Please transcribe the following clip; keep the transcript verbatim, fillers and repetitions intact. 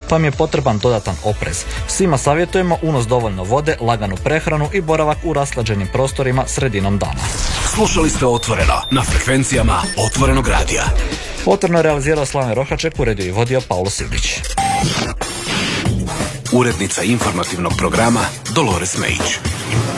pa mi je potreban dodatan oprez. Svima savjetujemo unos dovoljno vode, laganu prehranu i boravak u rashlađenim prostorima sredinom dana. Slušali ste Otvoreno na frekvencijama Otvorenog radija. Otvoreno je realizirao Slaven Rohaček, uredio i vodio Paulo Silvić. Urednica informativnog programa Dolores Mejić.